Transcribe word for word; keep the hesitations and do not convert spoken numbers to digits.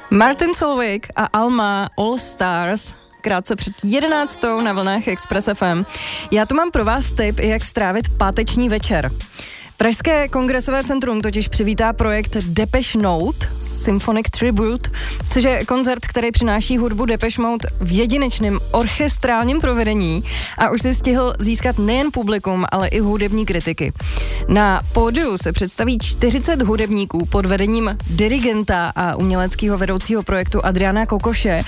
Martin Solveig a Alma All Stars krátce před jedenáctou na vlnách Express F M. Já tu mám pro vás tip, jak strávit páteční večer. Pražské kongresové centrum totiž přivítá projekt Depeche Mode Symphonic Tribute, což je koncert, který přináší hudbu Depeche Mode v jedinečném orchestrálním provedení a už si stihl získat nejen publikum, ale i hudební kritiky. Na pódiu se představí čtyřicet hudebníků pod vedením dirigenta a uměleckého vedoucího projektu Adriana Kokoše